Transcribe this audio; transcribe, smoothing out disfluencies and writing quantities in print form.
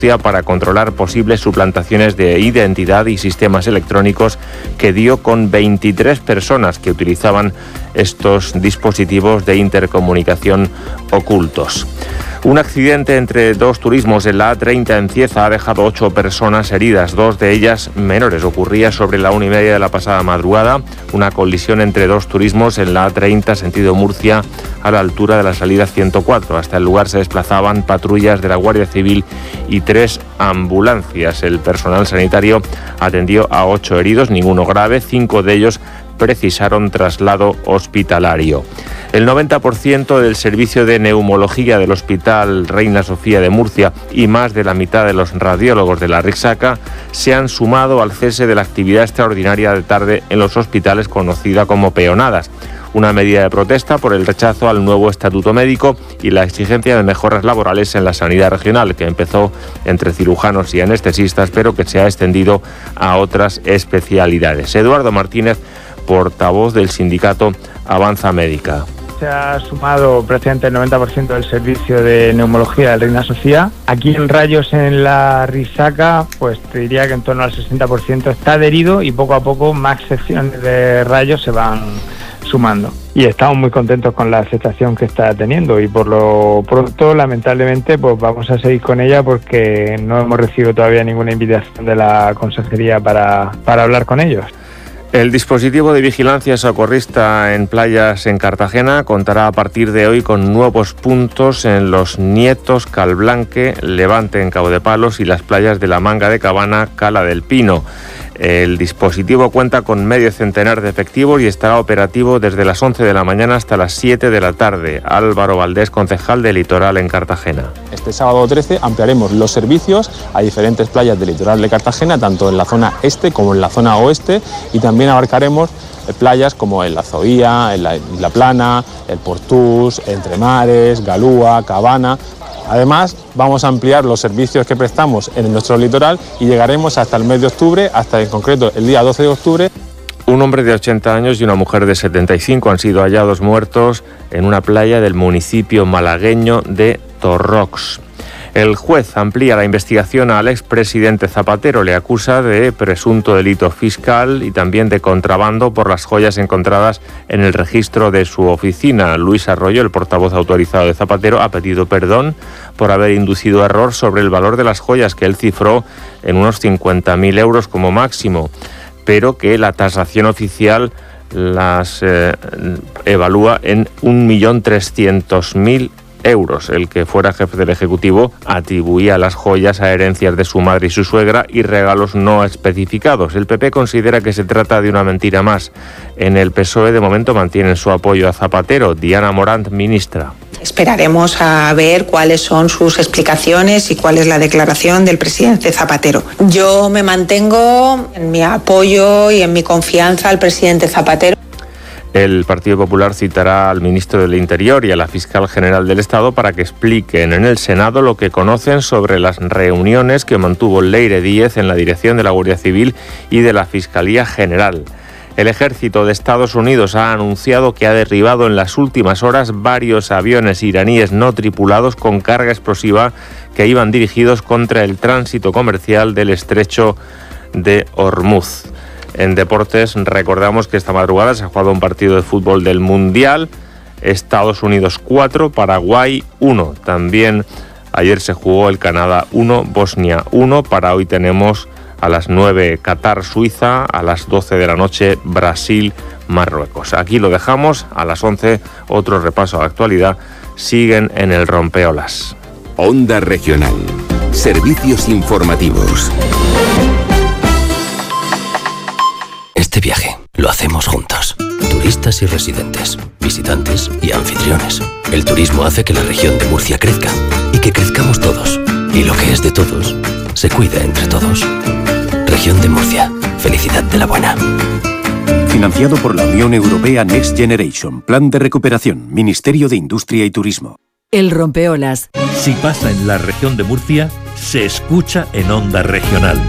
para controlar posibles suplantaciones de identidad y sistemas electrónicos, que dio con 23 personas que utilizaban estos dispositivos de intercomunicación ocultos. Un accidente entre dos turismos en la A30 en Cieza ha dejado 8 personas heridas, 2 de ellas menores. Ocurría sobre la 1:30 de la pasada madrugada, una colisión entre dos turismos en la A30 sentido Murcia, a la altura de la salida 104. Hasta el lugar se desplazaban patrullas de la Guardia Civil y 3 ambulancias. El personal sanitario atendió a 8 heridos, ninguno grave, 5 de ellos precisaron traslado hospitalario. El 90% del servicio de neumología del Hospital Reina Sofía de Murcia y más de la mitad de los radiólogos de la Risaca se han sumado al cese de la actividad extraordinaria de tarde en los hospitales, conocida como peonadas. Una medida de protesta por el rechazo al nuevo estatuto médico y la exigencia de mejoras laborales en la sanidad regional, que empezó entre cirujanos y anestesistas, pero que se ha extendido a otras especialidades. Eduardo Martínez, portavoz del sindicato Avanza Médica. Se ha sumado prácticamente el 90% del servicio de neumología del Reina Sofía. Aquí en Rayos, en la Risaca, pues te diría que en torno al 60% está adherido y poco a poco más secciones de Rayos se van sumando. Y estamos muy contentos con la aceptación que está teniendo y por lo pronto, lamentablemente, pues vamos a seguir con ella porque no hemos recibido todavía ninguna invitación de la consejería para hablar con ellos. El dispositivo de vigilancia socorrista en playas en Cartagena contará a partir de hoy con nuevos puntos en Los Nietos, Calblanque, Levante en Cabo de Palos y las playas de La Manga de Cabana, Cala del Pino. El dispositivo cuenta con medio centenar de efectivos y estará operativo desde las 11 de la mañana hasta las 7 de la tarde. Álvaro Valdés, concejal de Litoral en Cartagena. Este sábado 13 ampliaremos los servicios a diferentes playas del litoral de Cartagena, tanto en la zona este como en la zona oeste, y también abarcaremos playas como en La Zoía, en la Isla Plana, el Portús, Entre Mares, Galúa, Cabana. Además, vamos a ampliar los servicios que prestamos en nuestro litoral y llegaremos hasta el mes de octubre, hasta en concreto el día 12 de octubre. Un hombre de 80 años y una mujer de 75 han sido hallados muertos en una playa del municipio malagueño de Torrox. El juez amplía la investigación al expresidente Zapatero. Le acusa de presunto delito fiscal y también de contrabando por las joyas encontradas en el registro de su oficina. Luis Arroyo, el portavoz autorizado de Zapatero, ha pedido perdón por haber inducido error sobre el valor de las joyas, que él cifró en unos 50.000 euros como máximo, pero que la tasación oficial las evalúa en 1.300.000 euros. El que fuera jefe del Ejecutivo atribuía las joyas a herencias de su madre y su suegra y regalos no especificados. El PP considera que se trata de una mentira más. En el PSOE de momento mantienen su apoyo a Zapatero. Diana Morant, ministra. Esperaremos a ver cuáles son sus explicaciones y cuál es la declaración del presidente Zapatero. Yo me mantengo en mi apoyo y en mi confianza al presidente Zapatero. El Partido Popular citará al ministro del Interior y a la fiscal general del Estado para que expliquen en el Senado lo que conocen sobre las reuniones que mantuvo Leire Díez en la dirección de la Guardia Civil y de la Fiscalía General. El ejército de Estados Unidos ha anunciado que ha derribado en las últimas horas varios aviones iraníes no tripulados con carga explosiva que iban dirigidos contra el tránsito comercial del estrecho de Hormuz. En deportes, recordamos que esta madrugada se ha jugado un partido de fútbol del Mundial. Estados Unidos 4, Paraguay 1. También ayer se jugó el Canadá 1, Bosnia 1. Para hoy tenemos a las 9 Qatar, Suiza, a las 12 de la noche Brasil, Marruecos. Aquí lo dejamos, a las 11 otro repaso a la actualidad. Siguen en el Rompeolas. Onda Regional. Servicios informativos. Este viaje lo hacemos juntos. Turistas y residentes, visitantes y anfitriones. El turismo hace que la región de Murcia crezca y que crezcamos todos. Y lo que es de todos, se cuida entre todos. Región de Murcia. Felicidad de la buena. Financiado por la Unión Europea Next Generation. Plan de recuperación. Ministerio de Industria y Turismo. El Rompeolas. Si pasa en la región de Murcia, se escucha en Onda Regional.